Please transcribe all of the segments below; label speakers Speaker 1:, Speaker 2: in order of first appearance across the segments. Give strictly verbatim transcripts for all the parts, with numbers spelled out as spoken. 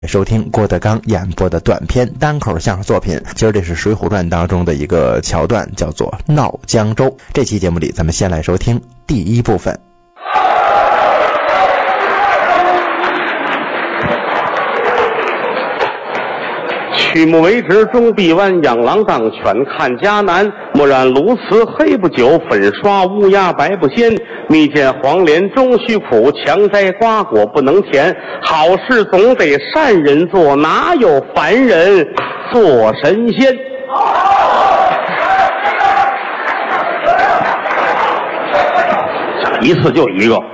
Speaker 1: 收听郭德纲演播的短篇单口相声作品，今儿这是《水浒传》当中的一个桥段，叫做闹江州。这期节目里，咱们先来收听第一部分。
Speaker 2: 曲目为直终必弯，养狼当犬看家难。墨染鸬鹚黑不久，粉刷乌鸦白不鲜。蜜饯黄连终须苦，强摘瓜果不能甜。好事总得善人做，哪有凡人做神仙？一次就一个，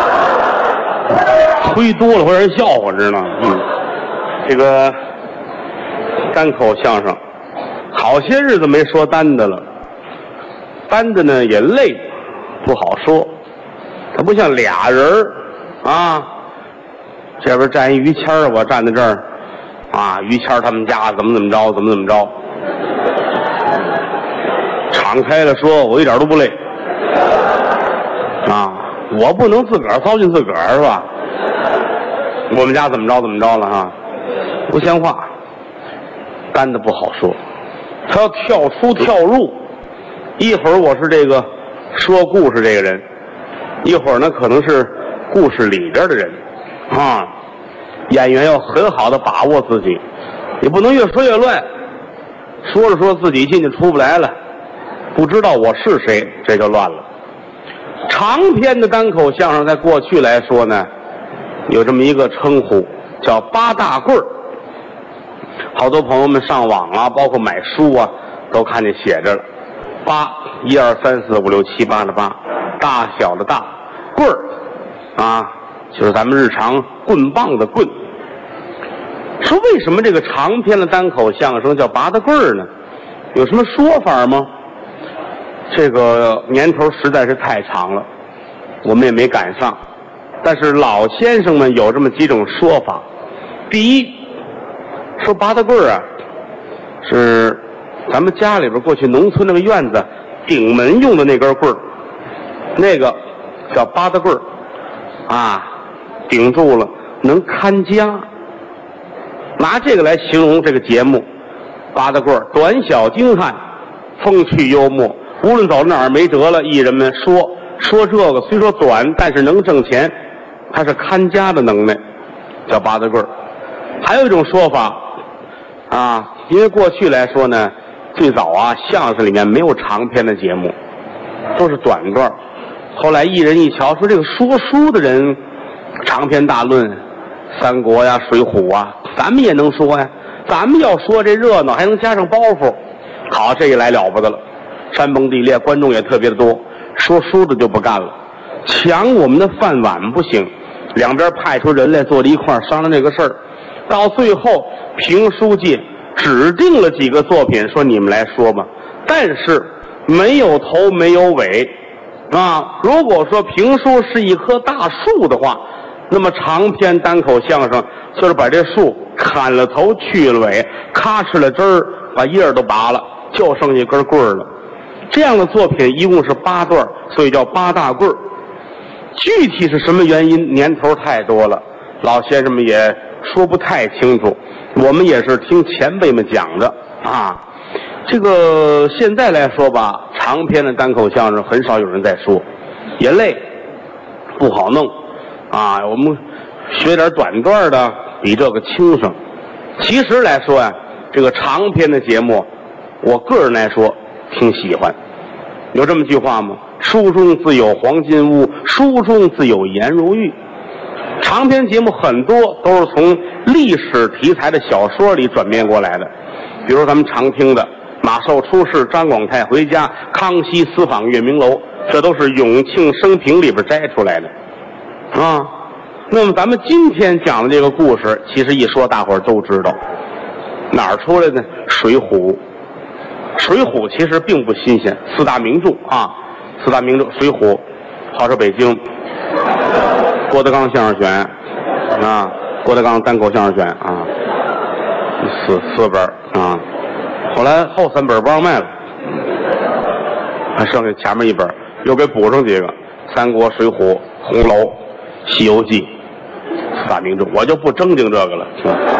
Speaker 2: 吹多了会让人笑话，知道吗？嗯，这个单口相声，好些日子没说单的了，单的呢也累，不好说。它不像俩人儿啊，这边站一于谦儿，我站在这儿啊，于谦儿他们家怎么怎么着，怎么怎么着，敞开了说，我一点都不累啊，我不能自个儿糟践自个儿是吧？我们家怎么着怎么着了哈，不像话。单的不好说，他要跳出跳入，一会儿我是这个说故事这个人，一会儿呢可能是故事里边的人啊。演员要很好的把握自己，你不能越说越乱，说着说自己进去出不来了，不知道我是谁，这就乱了。长篇的单口相声在过去来说呢，有这么一个称呼叫八大棍儿。好多朋友们上网啊，包括买书啊，都看见写着了，八一二三四五六七八的八，大小的大，棍儿啊，就是咱们日常棍棒的棍。说为什么这个长篇的单口相声叫八大棍儿呢？有什么说法吗？这个年头实在是太长了，我们也没赶上。但是老先生们有这么几种说法。第一，说八大棍儿啊，是咱们家里边过去农村那个院子顶门用的那根棍儿，那个叫八大棍儿啊，顶住了能看家。拿这个来形容这个节目，八大棍儿短小精悍，风趣幽默，无论走到哪儿没辙了，艺人们说说这个虽说短，但是能挣钱，它是看家的能耐，叫八大棍儿。还有一种说法啊，因为过去来说呢，最早啊相声里面没有长篇的节目，都是短段。后来艺人一瞧，说这个说书的人长篇大论，三国呀、水浒啊，咱们也能说呀，咱们要说这热闹还能加上包袱。好，这一来了不得了，山崩地裂，观众也特别的多。说书的就不干了，抢我们的饭碗不行，两边派出人来坐在一块儿商量这个事儿。到最后评书界指定了几个作品，说你们来说吧，但是没有头没有尾啊。如果说评书是一棵大树的话，那么长篇单口相声就是把这树砍了头去了尾，咔哧了枝儿，把叶儿都拔了，就剩一根棍儿了。这样的作品一共是八段，所以叫八大棍儿。具体是什么原因，年头太多了，老先生们也说不太清楚，我们也是听前辈们讲的啊。这个现在来说吧，长篇的单口相声很少有人在说，也累，不好弄啊。我们学点短段的比这个轻省。其实来说呀，这个长篇的节目，我个人来说挺喜欢。有这么句话吗？书中自有黄金屋，书中自有颜如玉。长篇节目很多都是从历史题材的小说里转变过来的，比如咱们常听的马寿出世，张广泰回家，康熙私访月明楼，这都是永庆生平里边摘出来的啊。那么咱们今天讲的这个故事，其实一说大伙儿都知道，哪儿出来的？水浒。水浒其实并不新鲜，四大名著啊，四大名著水浒，号称北京郭德纲相声选啊，郭德纲单口相声选啊，四四本啊，后来后三本不让卖了，还剩下前面一本，又给补上几个，三国、水浒、红楼、西游记， 大明咒，我就不正经这个了。